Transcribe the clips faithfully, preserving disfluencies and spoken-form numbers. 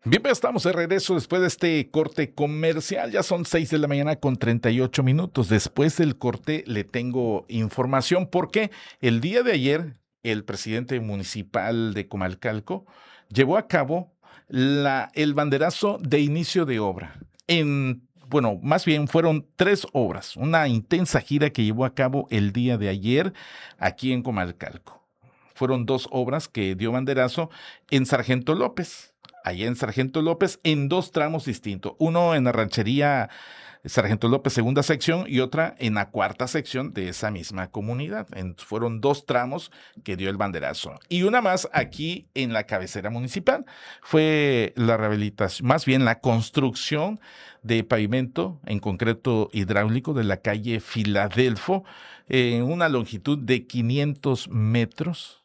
Bien, pues estamos de regreso después de este corte comercial. Ya son seis de la mañana con treinta y ocho minutos. Después del corte le tengo información porque el día de ayer el presidente municipal de Comalcalco llevó a cabo la, el banderazo de inicio de obra. En, bueno, más bien fueron tres obras. Una intensa gira que llevó a cabo el día de ayer aquí en Comalcalco. Fueron dos obras que dio banderazo en Sargento López. Allá en Sargento López, en dos tramos distintos. Uno en la ranchería Sargento López, segunda sección, y otra en la cuarta sección de esa misma comunidad. En, fueron dos tramos que dio el banderazo. Y una más aquí en la cabecera municipal. Fue la rehabilitación, más bien la construcción de pavimento, en concreto hidráulico, de la calle Filadelfo, en una longitud de quinientos metros.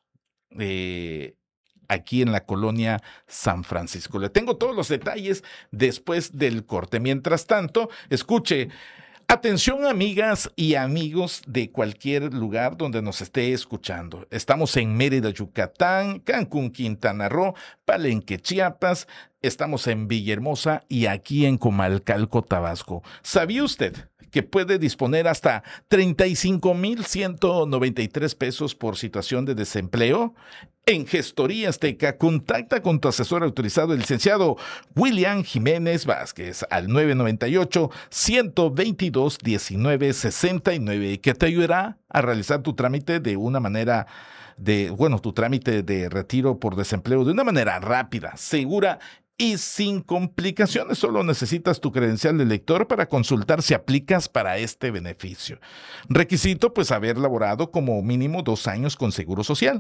Eh, aquí en la colonia San Francisco. Le tengo todos los detalles después del corte. Mientras tanto, escuche. Atención, amigas y amigos de cualquier lugar donde nos esté escuchando. Estamos en Mérida, Yucatán, Cancún, Quintana Roo, Palenque, Chiapas, estamos en Villahermosa y aquí en Comalcalco, Tabasco. ¿Sabía usted que puede disponer hasta treinta y cinco mil ciento noventa y tres pesos por situación de desempleo? En Gestoría Azteca, contacta con tu asesor autorizado, el licenciado William Jiménez Vázquez, al nueve nueve ocho, uno dos dos, uno nueve seis nueve, que te ayudará a realizar tu trámite de una manera de, bueno, tu trámite de retiro por desempleo de una manera rápida, segura y sin complicaciones. Solo necesitas tu credencial de lector para consultar si aplicas para este beneficio. Requisito, pues, haber laborado como mínimo dos años con Seguro Social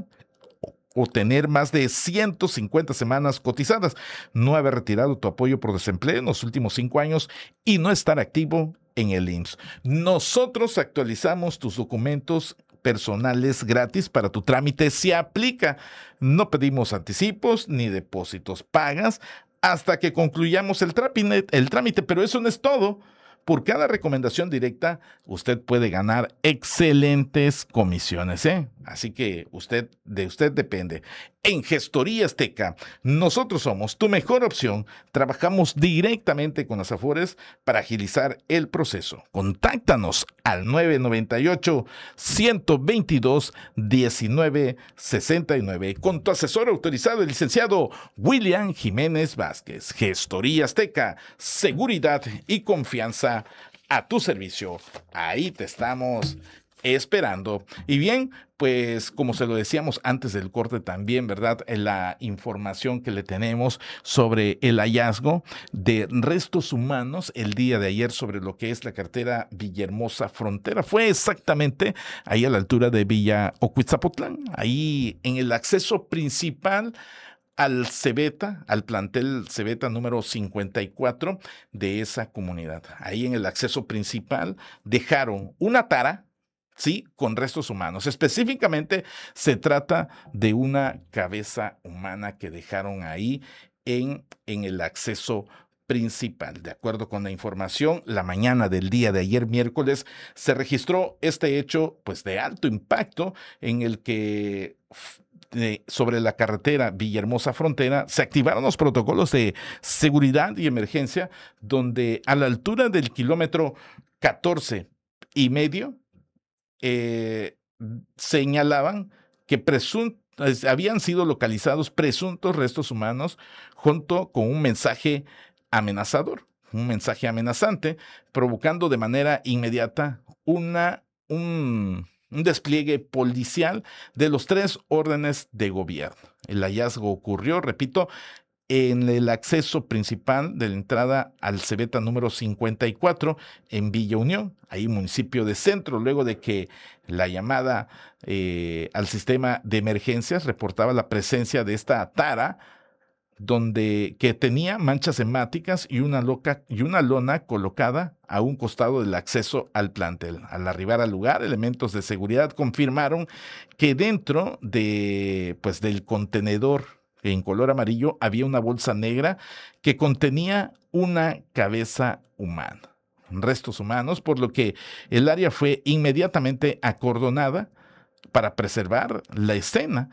o tener más de ciento cincuenta semanas cotizadas, no haber retirado tu apoyo por desempleo en los últimos cinco años y no estar activo en el I M S S. Nosotros actualizamos tus documentos personales gratis para tu trámite si aplica. No pedimos anticipos ni depósitos. Pagas hasta que concluyamos el trámite, el trámite, pero eso no es todo. Por cada recomendación directa, usted puede ganar excelentes comisiones, ¿eh? Así que usted, de usted depende. En Gestoría Azteca, nosotros somos tu mejor opción. Trabajamos directamente con las Afores para agilizar el proceso. Contáctanos al nueve nueve ocho, uno dos dos, uno nueve seis nueve con tu asesor autorizado, el licenciado William Jiménez Vázquez. Gestoría Azteca, seguridad y confianza a tu servicio. Ahí te estamos esperando. Y bien, pues como se lo decíamos antes del corte también, ¿verdad? La información que le tenemos sobre el hallazgo de restos humanos el día de ayer sobre lo que es la carretera Villahermosa Frontera. Fue exactamente ahí a la altura de Villa Ocuitzapotlán, ahí en el acceso principal al Cebeta, al plantel Cebeta número cincuenta y cuatro de esa comunidad. Ahí en el acceso principal dejaron una tara, sí, con restos humanos. Específicamente se trata de una cabeza humana que dejaron ahí en, en el acceso principal. De acuerdo con la información, la mañana del día de ayer, miércoles, se registró este hecho, pues, de alto impacto en el que De, sobre la carretera Villahermosa Frontera, se activaron los protocolos de seguridad y emergencia, donde a la altura del kilómetro catorce y medio eh, señalaban que presuntos habían sido localizados presuntos restos humanos junto con un mensaje amenazador, un mensaje amenazante, provocando de manera inmediata una, un un despliegue policial de los tres órdenes de gobierno. El hallazgo ocurrió, repito, en el acceso principal de la entrada al Cebeta número cincuenta y cuatro en Villa Unión, ahí municipio de Centro, luego de que la llamada eh, al sistema de emergencias reportaba la presencia de esta tara donde que tenía manchas hemáticas y una, loca, y una lona colocada a un costado del acceso al plantel. Al arribar al lugar, elementos de seguridad confirmaron que dentro de, pues, del contenedor en color amarillo había una bolsa negra que contenía una cabeza humana, restos humanos, por lo que el área fue inmediatamente acordonada para preservar la escena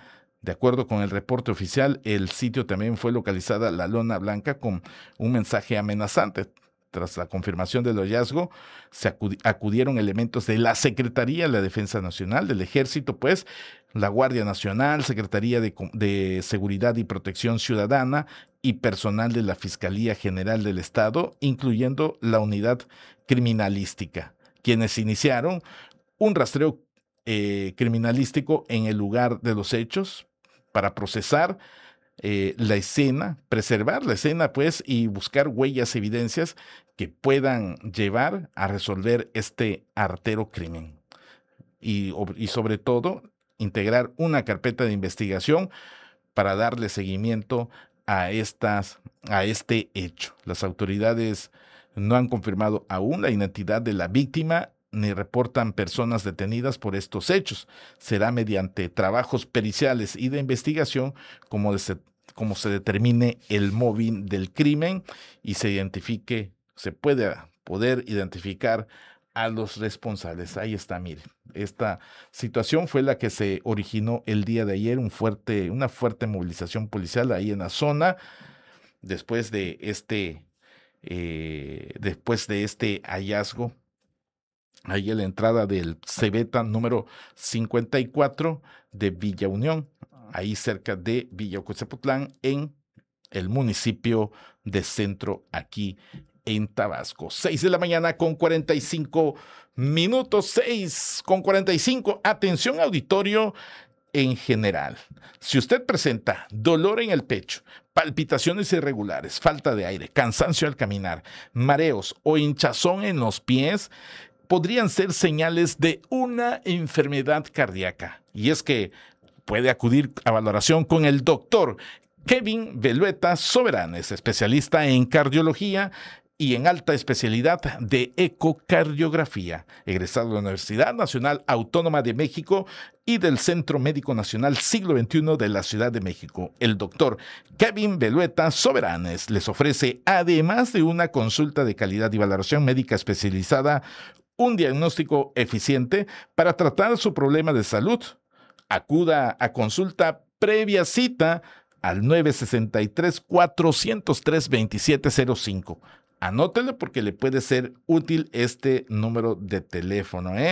De acuerdo con el reporte oficial, el sitio también fue localizada la lona blanca con un mensaje amenazante. Tras la confirmación del hallazgo, se acudi- acudieron elementos de la Secretaría de la Defensa Nacional, del Ejército, pues, la Guardia Nacional, Secretaría de, Co- de Seguridad y Protección Ciudadana y personal de la Fiscalía General del Estado, incluyendo la unidad criminalística, quienes iniciaron un rastreo eh, criminalístico en el lugar de los hechos para procesar eh, la escena, preservar la escena, pues, y buscar huellas, evidencias que puedan llevar a resolver este artero crimen. Y, ob- y sobre todo, integrar una carpeta de investigación para darle seguimiento a, estas, a este hecho. Las autoridades no han confirmado aún la identidad de la víctima ni reportan personas detenidas por estos hechos. Será mediante trabajos periciales y de investigación como, se, como se determine el móvil del crimen y se identifique, se puede poder identificar a los responsables. Ahí está, miren. Esta situación fue la que se originó el día de ayer, un fuerte, una fuerte movilización policial ahí en la zona, después de este, eh, después de este hallazgo, ahí en la entrada del Cebeta número cincuenta y cuatro de Villa Unión, ahí cerca de Villa Ocosepotlán, en el municipio de Centro, aquí en Tabasco. Seis de la mañana con cuarenta y cinco minutos, seis con cuarenta y cinco. Atención, auditorio en general. Si usted presenta dolor en el pecho, palpitaciones irregulares, falta de aire, cansancio al caminar, mareos o hinchazón en los pies, podrían ser señales de una enfermedad cardíaca. Y es que puede acudir a valoración con el doctor Kevin Velueta Soberanes, especialista en cardiología y en alta especialidad de ecocardiografía, egresado de la Universidad Nacional Autónoma de México y del Centro Médico Nacional Siglo veintiuno de la Ciudad de México. El doctor Kevin Velueta Soberanes les ofrece, además de una consulta de calidad y valoración médica especializada, un diagnóstico eficiente para tratar su problema de salud. Acuda a consulta previa cita al nueve seis tres, cuatro cero tres, dos siete cero cinco. Anótelo porque le puede ser útil este número de teléfono, ¿eh?